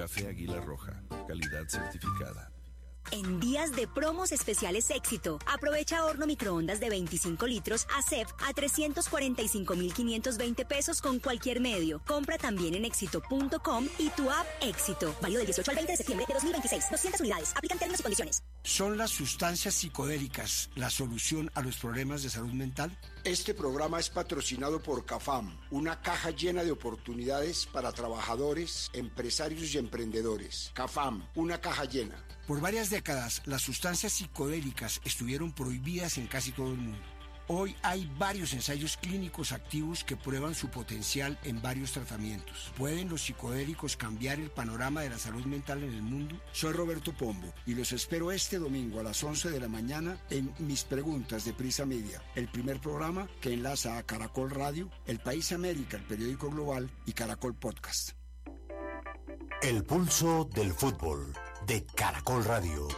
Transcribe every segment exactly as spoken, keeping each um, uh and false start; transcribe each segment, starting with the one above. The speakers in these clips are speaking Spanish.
Café Águila Roja, calidad certificada. En días de promos especiales Éxito, aprovecha horno microondas de veinticinco litros A C E F a trescientos cuarenta y cinco mil quinientos veinte pesos con cualquier medio. Compra también en éxito punto com y tu app Éxito. Válido del dieciocho al veinte de septiembre de dos mil veintiséis. doscientas unidades. Aplican términos y condiciones. ¿Son las sustancias psicodélicas la solución a los problemas de salud mental? Este programa es patrocinado por CAFAM, una caja llena de oportunidades para trabajadores, empresarios y emprendedores. CAFAM, una caja llena. Por varias décadas, las sustancias psicodélicas estuvieron prohibidas en casi todo el mundo. Hoy hay varios ensayos clínicos activos que prueban su potencial en varios tratamientos. ¿Pueden los psicodélicos cambiar el panorama de la salud mental en el mundo? Soy Roberto Pombo y los espero este domingo a las once de la mañana en Mis Preguntas de Prisa Media, el primer programa que enlaza a Caracol Radio, El País América, el periódico global y Caracol Podcast. El pulso del fútbol de Caracol Radio.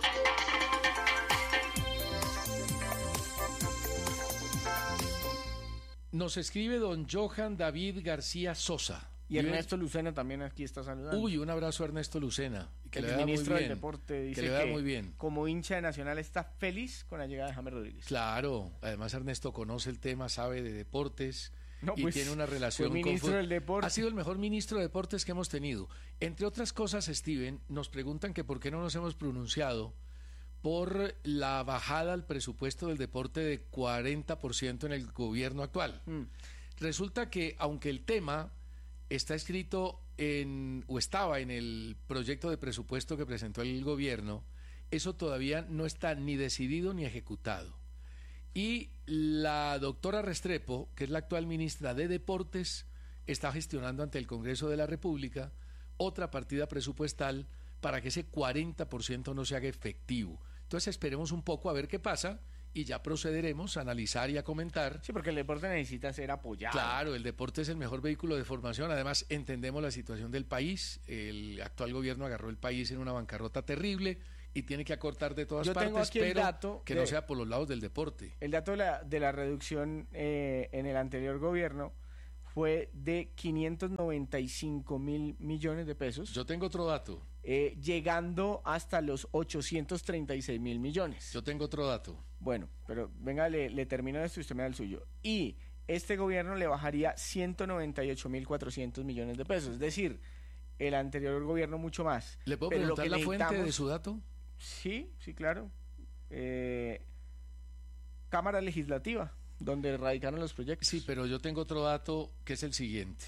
Nos escribe don Johan David García Sosa. Y Ernesto Lucena también aquí está saludando. Uy, un abrazo a Ernesto Lucena. Que el ministro del Deporte dice que, le que muy bien. Como hincha de Nacional está feliz con la llegada de James Rodríguez. Claro, además Ernesto conoce el tema, sabe de deportes no, y pues, tiene una relación fue ministro con del Deporte. Ha sido el mejor ministro de Deportes que hemos tenido. Entre otras cosas, Steven, nos preguntan que por qué no nos hemos pronunciado por la bajada al presupuesto del deporte de cuarenta por ciento en el gobierno actual. Mm. Resulta que, aunque el tema está escrito en, o estaba en el proyecto de presupuesto que presentó el gobierno, eso todavía no está ni decidido ni ejecutado. Y la doctora Restrepo, que es la actual ministra de Deportes, está gestionando ante el Congreso de la República otra partida presupuestal para que ese cuarenta por ciento no se haga efectivo. Entonces esperemos un poco a ver qué pasa y ya procederemos a analizar y a comentar. Sí, porque el deporte necesita ser apoyado. Claro, el deporte es el mejor vehículo de formación. Además, entendemos la situación del país. El actual gobierno agarró el país en una bancarrota terrible y tiene que acortar de todas Yo partes, tengo aquí pero el dato que de, no sea por los lados del deporte. El dato de la, de la reducción eh, en el anterior gobierno fue de quinientos noventa y cinco mil millones de pesos. Yo tengo otro dato. Eh, llegando hasta los ochocientos treinta y seis mil millones. Yo tengo otro dato. Bueno, pero venga, le, le termino esto y usted me da el suyo. Y este gobierno le bajaría ciento noventa y ocho mil cuatrocientos millones de pesos. Es decir, el anterior gobierno mucho más. ¿Le puedo pero preguntar lo que la fuente necesitamos... de su dato? Sí, sí, claro. Eh, Cámara Legislativa, donde radicaron los proyectos. Sí, pero yo tengo otro dato que es el siguiente.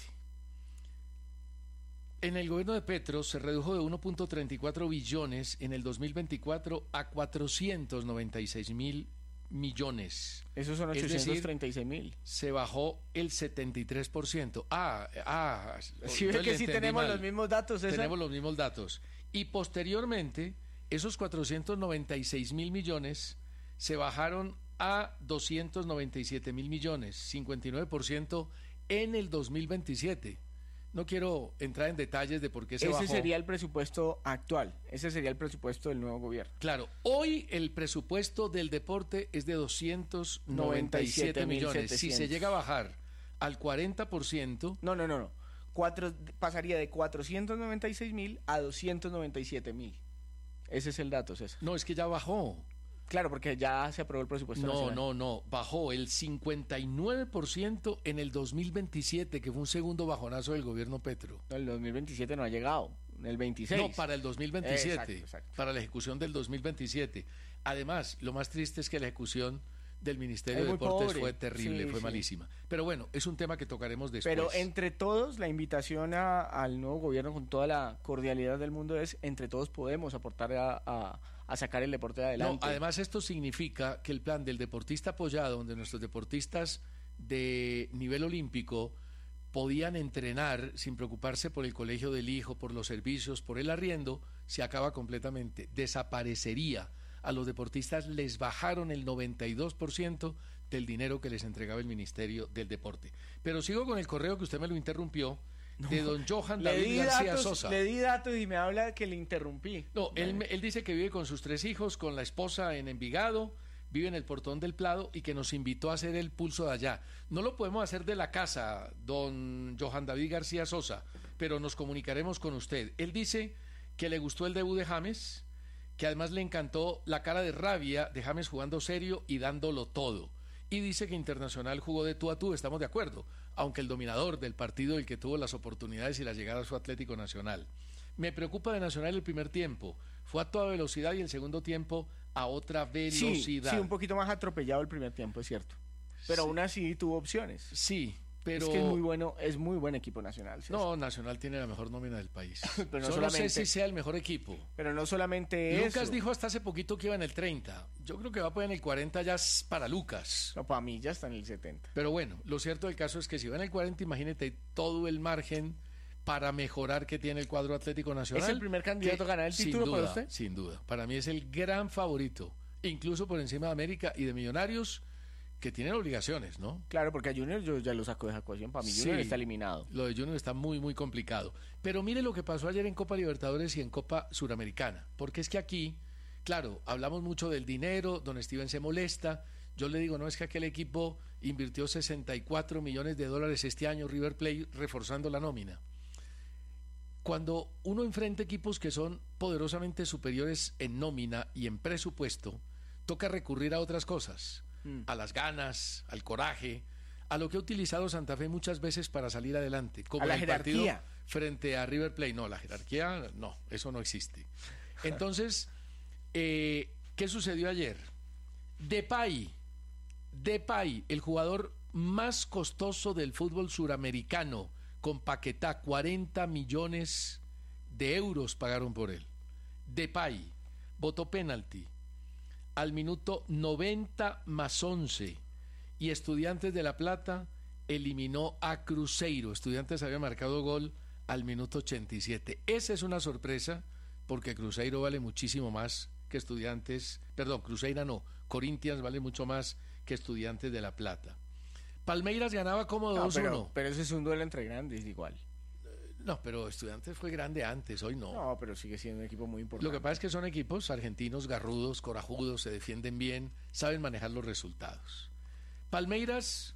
En el gobierno de Petro se redujo de uno punto treinta y cuatro billones en el dos mil veinticuatro a cuatrocientos noventa y seis mil millones. Esos son ochocientos treinta y seis mil. Se bajó el setenta y tres por ciento. Ah, ah. Sí, ve que sí tenemos mal. los mismos datos. ¿Esa? Tenemos los mismos datos. Y posteriormente, esos cuatrocientos noventa y seis mil millones se bajaron a doscientos noventa y siete mil millones, cincuenta y nueve por ciento en el dos mil veintisiete. No quiero entrar en detalles de por qué se Ese bajó. Ese sería el presupuesto actual, ese sería el presupuesto del nuevo gobierno. Claro, hoy el presupuesto del deporte es de doscientos noventa y siete millones. Si se llega a bajar al cuarenta por ciento... No, no, no, no. Cuatro, pasaría de cuatrocientos noventa y seis mil a doscientos noventa y siete mil. Ese es el dato, César. No, es que ya bajó. Claro, porque ya se aprobó el presupuesto No, nacional. no, no, bajó el cincuenta y nueve por ciento en el dos mil veintisiete, que fue un segundo bajonazo del gobierno Petro. No, el dos mil veintisiete no ha llegado, en el veintiséis. No, para el dos mil veintisiete, exacto, exacto. Para la ejecución del dos mil veintisiete. Además, lo más triste es que la ejecución del Ministerio es de Deportes pobre. fue terrible, sí, fue sí. malísima. Pero bueno, es un tema que tocaremos después. Pero entre todos, la invitación a, al nuevo gobierno con toda la cordialidad del mundo es, entre todos podemos aportar a, a, a sacar el deporte adelante. No, además esto significa que el plan del deportista apoyado, donde nuestros deportistas de nivel olímpico podían entrenar sin preocuparse por el colegio del hijo, por los servicios, por el arriendo, se acaba completamente, desaparecería. A los deportistas les bajaron el noventa y dos por ciento del dinero que les entregaba el Ministerio del Deporte. Pero sigo con el correo que usted me lo interrumpió, no, de don Johan David García datos, Sosa. Le di datos y me habla que le interrumpí. No, él, él dice que vive con sus tres hijos, con la esposa en Envigado, vive en el Portón del Plado y que nos invitó a hacer el pulso de allá. No lo podemos hacer de la casa, don Johan David García Sosa, pero nos comunicaremos con usted. Él dice que le gustó el debut de James, que además le encantó la cara de rabia de James jugando serio y dándolo todo. Y dice que Internacional jugó de tú a tú, estamos de acuerdo, aunque el dominador del partido, el que tuvo las oportunidades y las llegadas fue Atlético Nacional. Me preocupa de Nacional el primer tiempo, fue a toda velocidad y el segundo tiempo a otra velocidad. Sí, sí, un poquito más atropellado el primer tiempo, es cierto. Pero sí, aún así tuvo opciones. Sí, pero... Es que es muy bueno, es muy buen equipo Nacional. César. No, Nacional tiene la mejor nómina del país. Pero no Yo solamente, no sé si sea el mejor equipo. Pero no solamente Lucas eso. dijo hasta hace poquito que iba en el treinta. Yo creo que va a poner en el cuarenta ya para Lucas. No, para mí ya está en el setenta. Pero bueno, lo cierto del caso es que si va en el cuarenta, imagínate todo el margen para mejorar que tiene el cuadro Atlético Nacional. ¿Es el primer candidato a ganar el título duda, para usted? Sin duda. Para mí es el gran favorito, incluso por encima de América y de Millonarios, que tienen obligaciones, ¿no? Claro, porque a Junior yo ya lo saco de esa ecuación. Para mí Junior sí, está eliminado. Lo de Junior está muy, muy complicado. Pero mire lo que pasó ayer en Copa Libertadores y en Copa Suramericana. Porque es que aquí, claro, hablamos mucho del dinero, don Steven se molesta. Yo le digo, no, es que aquel equipo invirtió sesenta y cuatro millones de dólares este año, River Plate, reforzando la nómina. Cuando uno enfrenta equipos que son poderosamente superiores en nómina y en presupuesto, toca recurrir a otras cosas. A las ganas, al coraje, a lo que ha utilizado Santa Fe muchas veces para salir adelante, como a la el jerarquía partido frente a River Plate. No, la jerarquía, no, eso no existe. Entonces, eh, ¿qué sucedió ayer? Depay, Depay, el jugador más costoso del fútbol suramericano, con Paquetá, cuarenta millones de euros pagaron por él. Depay, votó penalti al minuto noventa más once y Estudiantes de La Plata eliminó a Cruzeiro. Estudiantes había marcado gol al minuto ochenta y siete. Esa es una sorpresa porque Cruzeiro vale muchísimo más que Estudiantes, perdón, Cruzeiro no, Corinthians vale mucho más que Estudiantes de La Plata. Palmeiras ganaba como dos uno. No, pero, pero ese es un duelo entre grandes igual. No, pero Estudiantes fue grande antes, hoy no. No, pero sigue siendo un equipo muy importante. Lo que pasa es que son equipos argentinos garrudos, corajudos, se defienden bien, saben manejar los resultados. Palmeiras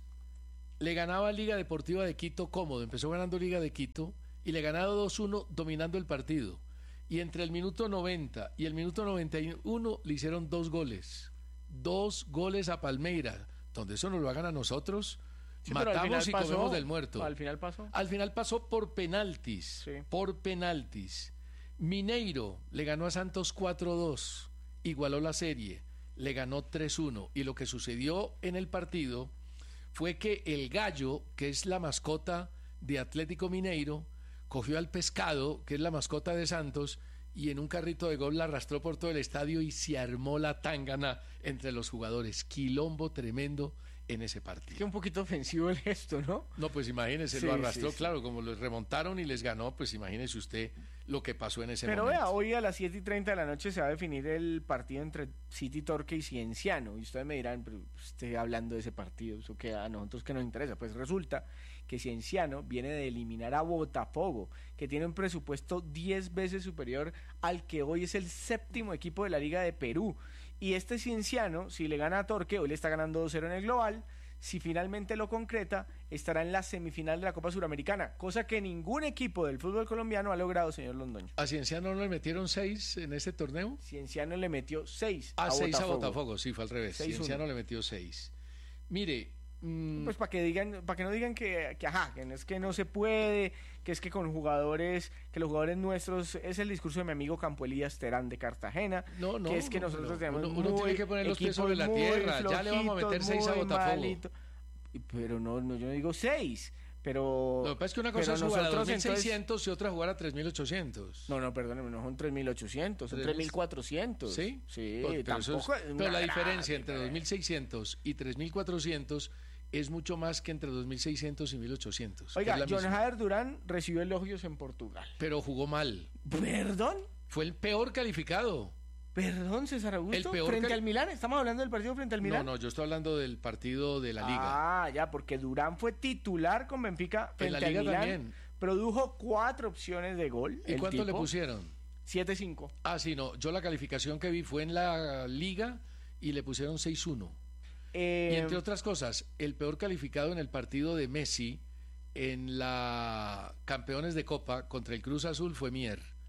le ganaba a Liga Deportiva de Quito cómodo, empezó ganando Liga de Quito y le ganaba dos uno dominando el partido. Y entre el minuto noventa y el minuto noventa y uno le hicieron dos goles. Dos goles a Palmeiras, donde eso nos lo hagan a nosotros... Sí, matamos y pasó, comemos del muerto. Al final pasó. Al final pasó por penaltis. Sí. Por penaltis. Mineiro le ganó a Santos cuatro dos. Igualó la serie. Le ganó tres uno. Y lo que sucedió en el partido fue que el Gallo, que es la mascota de Atlético Mineiro, cogió al Pescado, que es la mascota de Santos, y en un carrito de gol la arrastró por todo el estadio y se armó la tángana entre los jugadores. Quilombo tremendo en ese partido. Es que un poquito ofensivo el gesto, ¿no? No, pues imagínese, sí, lo arrastró, sí, claro, sí. como lo remontaron y les ganó, pues imagínese usted lo que pasó en ese Pero momento. Pero vea, hoy a las siete y treinta de la noche se va a definir el partido entre City Torque y Cienciano, y ustedes me dirán, pero usted hablando de ese partido, eso que a nosotros que nos interesa, pues resulta que Cienciano viene de eliminar a Botafogo, que tiene un presupuesto diez veces superior al que hoy es el séptimo equipo de la Liga de Perú. Y este Cienciano, si le gana a Torque, hoy le está ganando dos cero en el global, si finalmente lo concreta, estará en la semifinal de la Copa Suramericana, cosa que ningún equipo del fútbol colombiano ha logrado, señor Londoño. ¿A Cienciano no le metieron seis en ese torneo? Cienciano le metió seis ah, a seis Botafogo. a Botafogo, sí, fue al revés. seis Cienciano uno. le metió seis. Mire... Pues para que digan, para que no digan que, que ajá, que no es que no se puede, que es que con jugadores, que los jugadores nuestros, es el discurso de mi amigo Campo Elías Terán de Cartagena, no, no, que es que no, nosotros no, tenemos uno, uno muy, tiene que poner los pies sobre la tierra, ya le vamos a meter seis a Botafogo. Malito. Pero no, no, yo no digo seis. Pero, lo que pasa es que una cosa es jugar a dos mil seiscientos entonces... y otra jugar a tres mil ochocientos. No, no, perdóneme, no son tres mil ochocientos, son tres mil cuatrocientos. ¿Sí? Sí, pero, tampoco es, es pero la diferencia grave, entre dos mil seiscientos y tres mil cuatrocientos es mucho más que entre dos mil seiscientos y mil ochocientos. Oiga, John Jader Durán recibió elogios en Portugal. Pero jugó mal. ¿Perdón? Fue el peor calificado. Perdón, César Augusto, el peor frente cal... al Milán, ¿estamos hablando del partido frente al Milán? No, no, yo estoy hablando del partido de la Liga. Ah, ya, porque Durán fue titular con Benfica frente en la Liga al Milán, también. Produjo cuatro opciones de gol. ¿Y cuánto tipo, le pusieron? siete cinco. Ah, sí, no, yo la calificación que vi fue en la Liga y le pusieron seis uno. Eh... Y entre otras cosas, el peor calificado en el partido de Messi en la Campeones de Copa contra el Cruz Azul fue Mier.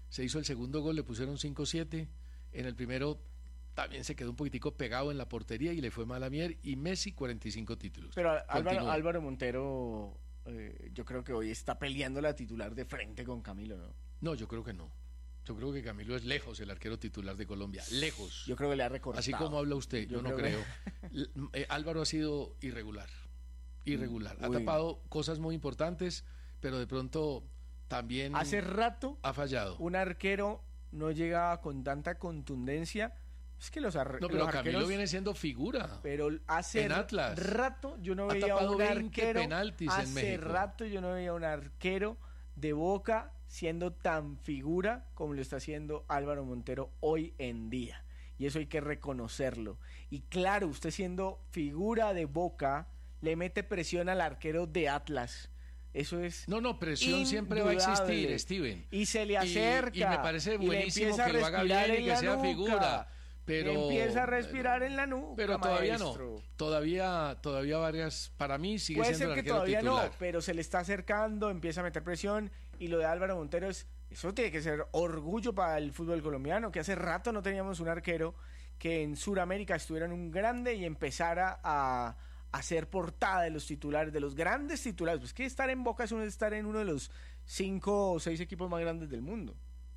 se hizo el segundo gol, le pusieron cinco siete, en el primero también se quedó un poquitico pegado en la portería y le fue mal a Mier, y Messi cuarenta y cinco títulos. Pero Álvaro, Álvaro Montero, eh, yo creo que hoy está peleando la titular de frente con Camilo, ¿no? No, yo creo que no. Yo creo que Camilo es lejos el arquero titular de Colombia, lejos. Yo creo que le ha recortado. Así como habla usted, yo, yo no creo. creo. Que... Álvaro ha sido irregular, irregular. Ha Uy. tapado cosas muy importantes, pero de pronto también hace rato ha fallado. Un arquero no llega con tanta contundencia. Es que los, ar... no, pero los Camilo arqueros viene siendo figura. Pero hace en Atlas. rato yo no ha veía un arquero. Penaltis hace en México. rato yo no veía un arquero de Boca siendo tan figura como lo está haciendo Álvaro Montero hoy en día. Y eso hay que reconocerlo. Y claro, usted siendo figura de Boca, le mete presión al arquero de Atlas. Eso es No, no, presión siempre va a existir, Steven. Y se le acerca. Y, y me parece buenísimo que lo haga bien y que sea nuca. figura. Pero empieza a respirar en la nuca. Pero todavía maestro. no. Todavía, todavía varias, para mí sigue Puede siendo ser el que arquero todavía titular. No, pero se le está acercando, empieza a meter presión, y lo de Álvaro Montero es, eso tiene que ser orgullo para el fútbol colombiano, que hace rato no teníamos un arquero que en Sudamérica estuviera en un grande y empezara a hacer portada de los titulares, de los grandes titulares. Pues que estar en Boca es uno, estar en uno de los cinco o seis equipos más grandes del mundo.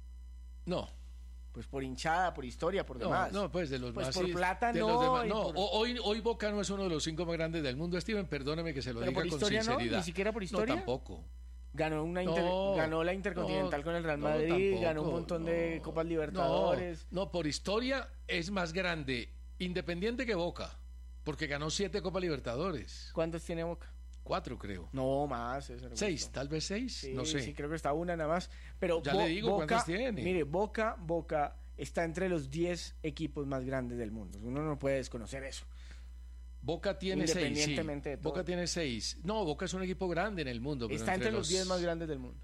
No. Pues por hinchada, por historia, por demás. No, no, pues de los pues más. por sí, plata de no. Los demás, no, por... hoy, hoy Boca no es uno de los cinco más grandes del mundo, Steven, perdóneme que se lo Pero diga por con historia sinceridad. No, ni siquiera por historia. No, tampoco. Ganó, una inter... no, ganó la Intercontinental no, con el Real no, Madrid, tampoco, ganó un montón no, de Copas Libertadores. No, no, por historia es más grande Independiente que Boca, porque ganó siete Copas Libertadores. ¿Cuántas tiene Boca? Cuatro, creo. No, más. Seis, tal vez seis, sí, no sé. Sí, creo que está una nada más. Pero ya Bo- le digo Boca, cuántas tiene. Mire, Boca, Boca está entre los diez equipos más grandes del mundo. Uno no puede desconocer eso. Boca tiene seis, Independientemente sí. de todo. Boca tiene seis. No, Boca es un equipo grande en el mundo. Pero Está entre, entre los diez más grandes del mundo.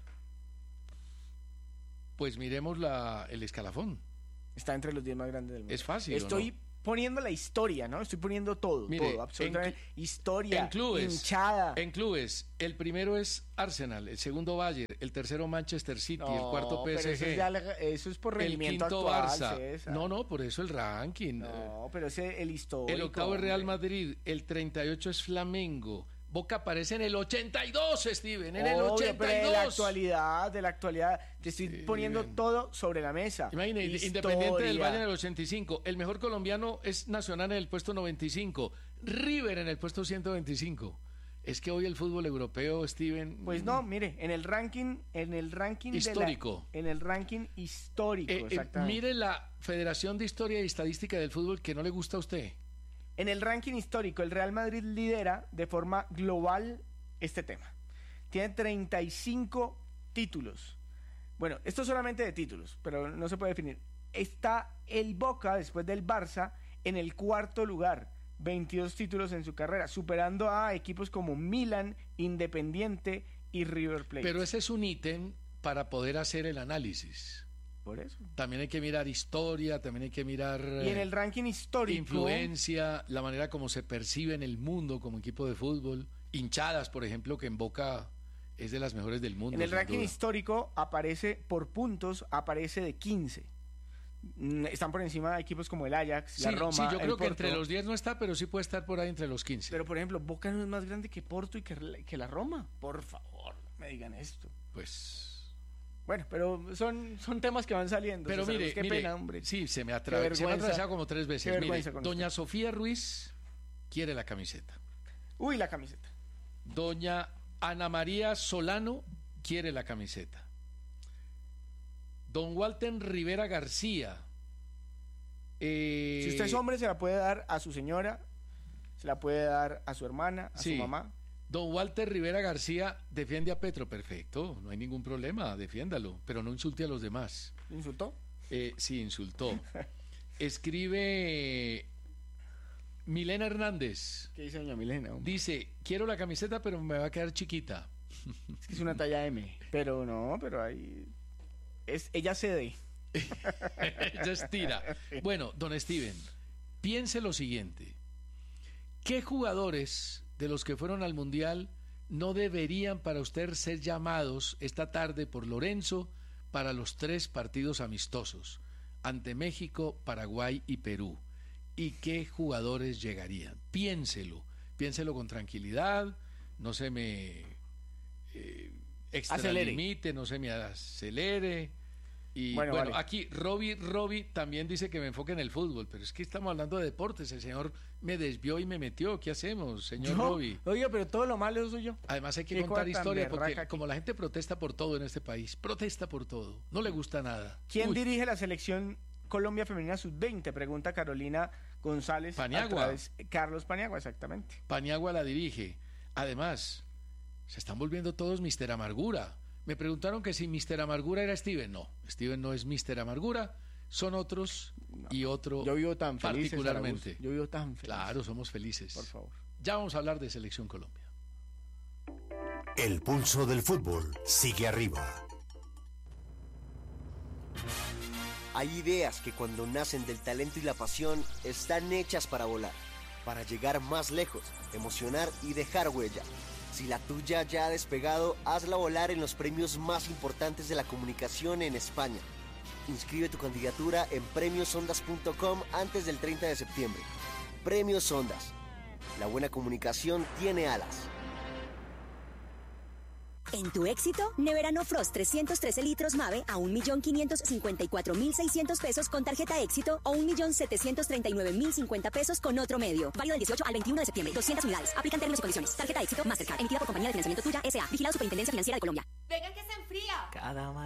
Pues miremos la, el escalafón. Está entre los diez más grandes del mundo. Es fácil, Estoy ¿o no? poniendo la historia, ¿no? Estoy poniendo todo, Mire, todo, absolutamente. En, historia, en clubes, hinchada. En clubes, el primero es Arsenal, el segundo Bayern, el tercero Manchester City, no, el cuarto P S G. Pero eso, es de, eso es por rendimiento el quinto actual, Barça. César. No, no, por eso el ranking. No, pero ese el histórico. El octavo es Real hombre. Madrid, el treinta y ocho es Flamengo. Boca aparece en el ochenta y dos, Steven, en Obvio, el ochenta y dos. Pero de la actualidad, de la actualidad. Te estoy Sí, poniendo bien. todo sobre la mesa. Imagínate, Historia. Independiente del Valle en el ochenta y cinco. El mejor colombiano es Nacional en el puesto noventa y cinco. River en el puesto ciento veinticinco. Es que hoy el fútbol europeo, Steven... Pues no, mire, en el ranking, en el ranking histórico. De la, en el ranking histórico, Eh, eh, exactamente. mire la Federación de Historia y Estadística del Fútbol que no le gusta a usted. En el ranking histórico, el Real Madrid lidera de forma global este tema. Tiene treinta y cinco títulos. Bueno, esto es solamente de títulos, pero no se puede definir. Está el Boca, después del Barça, en el cuarto lugar. veintidós títulos en su carrera, superando a equipos como Milan, Independiente y River Plate. Pero ese es un ítem para poder hacer el análisis. Por eso. También hay que mirar historia, también hay que mirar Y en el ranking histórico, influencia, la manera como se percibe en el mundo como equipo de fútbol, hinchadas, por ejemplo, que en Boca es de las mejores del mundo. en el sin ranking duda. histórico aparece por puntos, aparece de quince. Mm, Están por encima de equipos como el Ajax, Sí, la Roma, sí, yo el creo que Porto. entre los diez no está, pero sí puede estar por ahí entre los quince. Pero por ejemplo, Boca no es más grande que Porto y que, que la Roma. Por favor, no me digan esto. Pues... Bueno, pero son, son temas que van saliendo. Pero César, mire, qué mire, pena, hombre. sí, se me, Qué atra- se me ha vergüenza. atravesado como tres Qué veces. Mire, vergüenza con doña usted. Sofía Ruiz quiere la camiseta. Uy, la camiseta. Doña Ana María Solano quiere la camiseta. Don Walter Rivera García. eh, Si usted es hombre, se la puede dar a su señora, se la puede dar a su hermana, a Sí. su mamá. Don Walter Rivera García defiende a Petro, perfecto, no hay ningún problema, defiéndalo, pero no insulte a los demás. ¿Le insultó? Eh, sí, insultó. Escribe Milena Hernández. ¿Qué dice doña Milena? hombre? Dice, quiero la camiseta, pero me va a quedar chiquita. Es que es una talla M. Pero no, pero ahí... Es, ella cede. Ella estira. Bueno, don Steven, piense lo siguiente. ¿Qué jugadores de los que fueron al Mundial no deberían para usted ser llamados esta tarde por Lorenzo para los tres partidos amistosos ante México, Paraguay y Perú. ¿Y qué jugadores llegarían? Piénselo, piénselo con tranquilidad, no se me eh, extralimite, no se me acelere. Y bueno, bueno vale. Aquí Roby, Roby también dice que me enfoque en el fútbol, pero es que estamos hablando de deportes, el señor me desvió y me metió, ¿qué hacemos, señor no, Roby? Oiga, pero todo lo malo soy yo. Además hay que contar historia, porque aquí, como la gente protesta por todo en este país, protesta por todo, no le gusta nada. ¿Quién Uy. dirige la selección Colombia Femenina sub veinte? Pregunta Carolina González. Paniagua. Través, Carlos Paniagua, exactamente. Paniagua la dirige. Además, se están volviendo todos mister Amargura. Me preguntaron que si mister Amargura era Steven. No, Steven no es mister Amargura, son otros no, y otro yo vivo tan feliz, particularmente. Yo vivo tan feliz. Claro, somos felices. Por favor. Ya vamos a hablar de Selección Colombia. El pulso del fútbol sigue arriba. Hay ideas que cuando nacen del talento y la pasión están hechas para volar, para llegar más lejos, emocionar y dejar huella. Si la tuya ya ha despegado, hazla volar en los premios más importantes de la comunicación en España. Inscribe tu candidatura en premios ondas punto com antes del treinta de septiembre. Premios Ondas. La buena comunicación tiene alas. En tu éxito, Nevera No Frost trescientos trece litros Mave a un millón quinientos cincuenta y cuatro mil seiscientos pesos con tarjeta éxito o un millón setecientos treinta y nueve mil cincuenta pesos con otro medio. Válido del dieciocho al veintiuno de septiembre. doscientas unidades. Aplican términos y condiciones. Tarjeta éxito Mastercard. Emitida por Compañía de Financiamiento Tuya S A. Vigilado Superintendencia Financiera de Colombia. Venga que se enfría. Cada